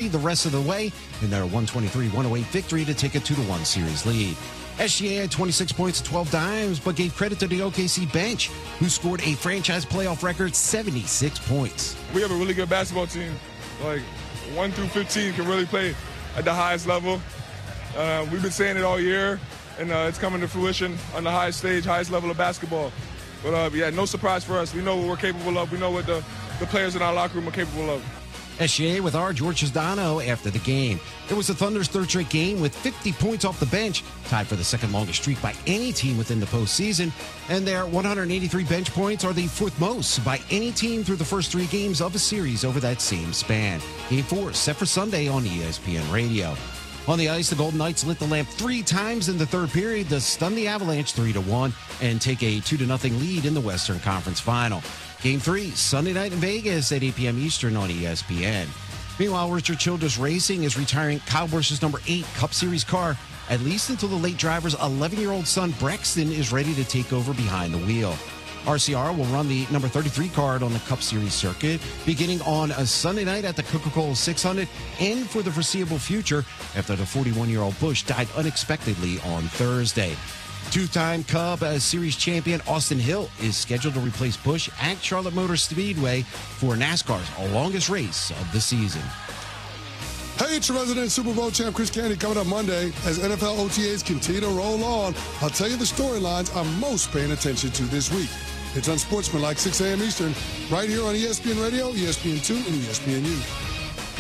lead the rest of the way in their 123-108 victory to take a 2-1 series lead. SGA had 26 points and 12 dimes, but gave credit to the OKC bench, who scored a franchise playoff record 76 points. We have a really good basketball team. Like, 1 through 15 can really play at the highest level. We've been saying it all year, and it's coming to fruition on the highest stage, highest level of basketball. But, yeah, no surprise for us. We know what we're capable of. We know what the players in our locker room are capable of. SGA with our George Giordano after the game. It was the Thunder's third straight game with 50 points off the bench, tied for the second longest streak by any team within the postseason. And their 183 bench points are the fourth most by any team through the first 3 games of a series over that same span. Game 4 set for Sunday on ESPN Radio. On the ice, the Golden Knights lit the lamp 3 times in the third period to stun the Avalanche 3-1 and take a 2-0 lead in the Western Conference Final. Game 3, Sunday night in Vegas at 8 p.m. Eastern on ESPN. Meanwhile, Richard Childress Racing is retiring Kyle Busch's number 8 Cup Series car, at least until the late driver's 11-year-old son, Brexton, is ready to take over behind the wheel. RCR will run the number 33 card on the Cup Series circuit, beginning on a Sunday night at the Coca-Cola 600 and for the foreseeable future after the 41-year-old Busch died unexpectedly on Thursday. 2-time Cup Series champion Austin Hill is scheduled to replace Busch at Charlotte Motor Speedway for NASCAR's longest race of the season. Hey, it's your resident Super Bowl champ Chris Canty coming up Monday as NFL OTAs continue to roll on. I'll tell you the storylines I'm most paying attention to this week. It's Unsportsmanlike 6 a.m. Eastern, right here on ESPN Radio, ESPN2, and ESPNU.